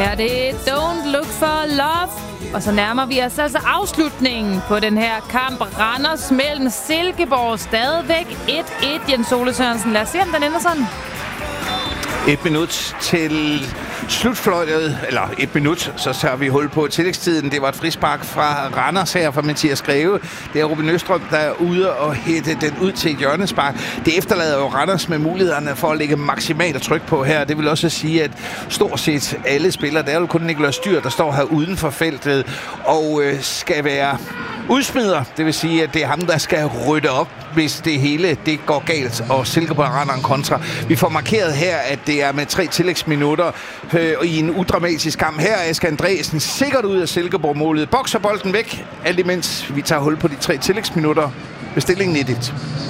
Ja, det er Don't Look for Love. Og så nærmer vi os altså afslutningen på den her kamp. Randers mellem Silkeborg stadigvæk 1-1. Jens Ole Sørensen, lad os se, om den ender sådan. 1 minut til slutfløjtet, eller 1 minut, så tager vi hul på tillægstiden. Det var et frispark fra Randers her fra Mathias Greve. Det er Ruben Østrøm, der er ude og hætte den ud til et hjørnespark. Det efterlader jo Randers med mulighederne for at lægge maksimalt tryk på her. Det vil også sige, at stort set alle spillere, der er jo kun Nikolaj Styr, der står her uden for feltet og skal være udsmider. Det vil sige, at det er ham, der skal rydde op, hvis det hele det går galt, og Silkeborg render en kontra. Vi får markeret her, at det er med 3 tillægsminutter i en udramatisk kamp. Her er Eske Andresen sikkert ud af Silkeborg-målet. Bokser bolden væk, alt imens vi tager hul på de 3 tillægsminutter ved stillingen 1-1.